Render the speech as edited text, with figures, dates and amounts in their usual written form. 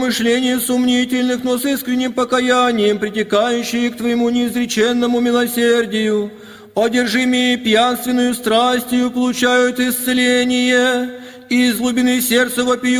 мышления сомнительных, но с искренним покаянием, притекающие к Твоему неизреченному милосердию, одержимые пьянственную страстью, получают исцеление, и из глубины сердца вопиют